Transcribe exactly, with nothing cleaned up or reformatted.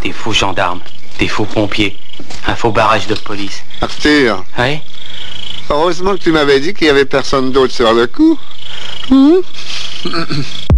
des faux gendarmes, des faux pompiers, un faux barrage de police. Arthur, Oui? heureusement que tu m'avais dit qu'il y avait personne d'autre sur le coup. Hum?